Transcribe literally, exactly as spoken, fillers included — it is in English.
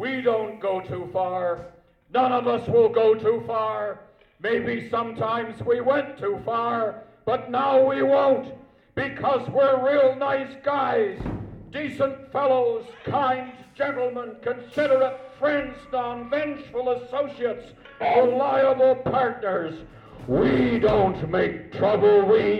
We don't go too far. None of us will go too far. Maybe sometimes we went too far, but now we won't, because we're real nice guys, decent fellows, kind gentlemen, considerate friends, non-vengeful associates, reliable partners. We don't make trouble, we